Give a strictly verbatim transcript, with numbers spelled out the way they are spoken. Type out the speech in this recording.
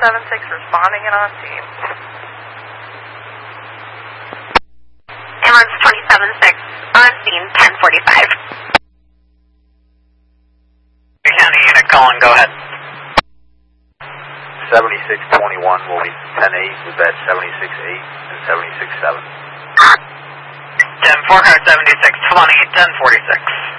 seven six responding and on scene. Ambulance twenty-seven six, on scene, ten forty-five. County unit calling, go ahead. seventy-six twenty-one will be ten eight with that seventy-six eight and seventy-six seven. ten four, seventy-six twenty, ten forty-six.